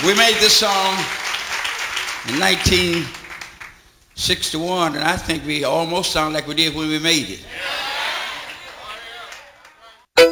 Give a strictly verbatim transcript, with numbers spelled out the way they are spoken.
We made this song in nineteen sixty-one, and I think we almost sound like we did when we made it.